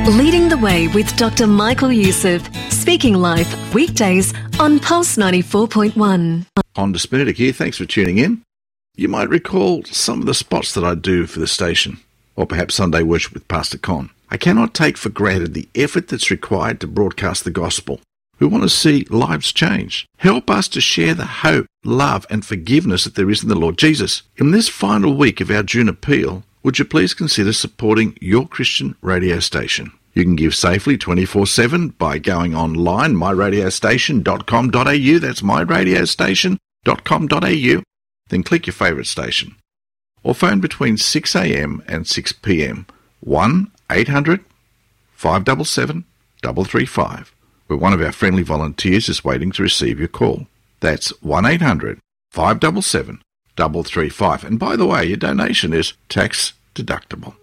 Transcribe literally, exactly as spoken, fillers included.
Leading the Way with Doctor Michael Youssef, speaking live weekdays on Pulse ninety-four point one. Honda Spinatic here, thanks for tuning in. You might recall some of the spots that I do for the station, or perhaps Sunday Worship with Pastor Con. I cannot take for granted the effort that's required to broadcast the gospel. We want to see lives change. Help us to share the hope, love and forgiveness that there is in the Lord Jesus. In this final week of our June appeal, would you please consider supporting your Christian radio station? You can give safely twenty-four seven by going online, my radio station dot com dot a u. That's my radio station dot com dot a u. Then click your favourite station. Or phone between six a m and six p m. one eight hundred five seven seven three three five, where one of our friendly volunteers is waiting to receive your call. That's one eight hundred five seven seven three three five. And by the way, your donation is tax deductible.